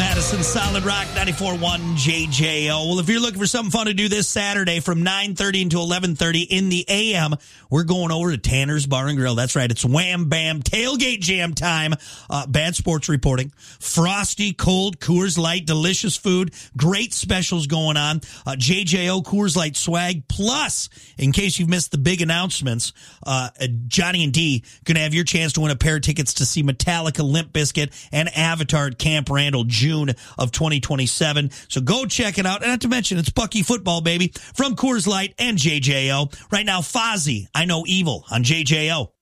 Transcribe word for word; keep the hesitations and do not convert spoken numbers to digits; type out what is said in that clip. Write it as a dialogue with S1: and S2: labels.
S1: Madison Solid Rock ninety-four point one J J O. Well, if you're looking for something fun to do this Saturday from nine thirty until eleven thirty in the A M, we're going over to Tanner's Bar and Grill. That's right. It's Wham Bam Tailgate Jam time. Uh, bad sports reporting. Frosty, cold, Coors Light, delicious food. Great specials going on. Uh, J J O Coors Light swag. Plus, in case you've missed the big announcements, uh, Johnny and D going to have your chance to win a pair of tickets to see Metallica, Limp Bizkit, and Avatar at Camp Randall, June of twenty twenty-seven. So go check it out. And not to mention, it's Bucky football, baby, from Coors Light and J J O. Right now, Fozzy, I Know Evil on J J O.